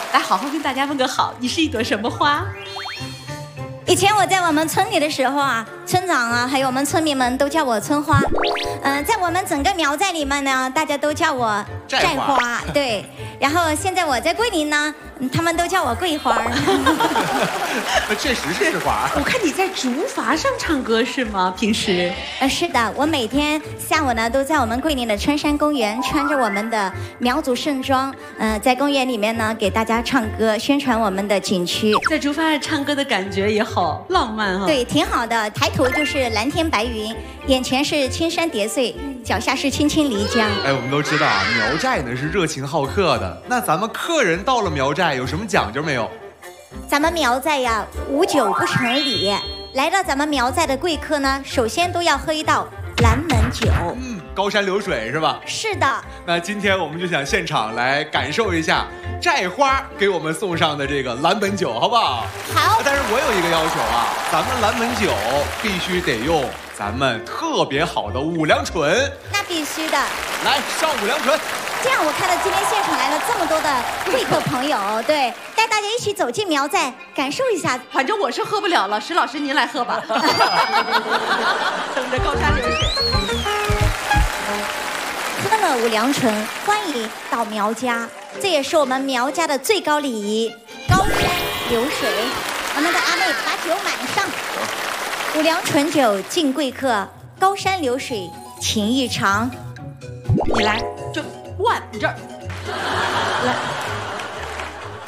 来好好跟大家问个好，你是一朵什么花？ 以前我在我们村里的时候啊，村长啊，还有我们村民们都叫我村花。在我们整个苗寨里面呢，大家都叫我寨花。对，然后现在我在桂林呢，他们都叫我桂花。 那确实是花。 我看你在竹筏上唱歌是吗？平时？ 是的，我每天下午呢都在我们桂林的春山公园，穿着我们的苗族盛装，在公园里面呢给大家唱歌，宣传我们的景区。 在竹筏上唱歌的感觉也好浪漫哈。 对，挺好的。抬头就是蓝天白云，眼前是青山叠翠，脚下是青青漓江。 哎，我们都知道啊，苗寨呢是热情好客的。那咱们客人到了苗寨有什么讲究没有？ 咱们苗寨呀，无酒不成礼。来到咱们苗寨的贵客呢，首先都要喝一道蓝门酒。 高山流水是吧？ 是的。 那今天我们就想现场来感受一下寨花给我们送上的这个蓝本酒，好不好？ 好。 但是我有一个要求啊，咱们蓝本酒必须得用咱们特别好的五粮醇。 那必须的。 来，上五粮醇。 这样我看到今天现场来了这么多的贵客朋友，对，带大家一起走进苗寨，感受一下。 反正我是喝不了了，石老师您来喝吧。等着高山流水。 喝了五粮醇，欢迎到苗家，这也是我们苗家的最高礼仪。高山流水，我们的阿妹把酒满上。五粮醇酒敬贵客，高山流水情意长。 你来，就万，你这儿来。